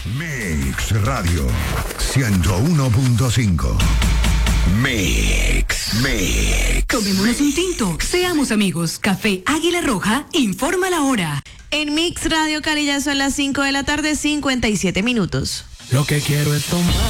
Mix Radio 101.5. Mix. Tomémonos un tinto, seamos amigos. Café Águila Roja informa la hora. En Mix Radio Cari ya son las 5 de la tarde, 57 minutos. Lo que quiero es tomar.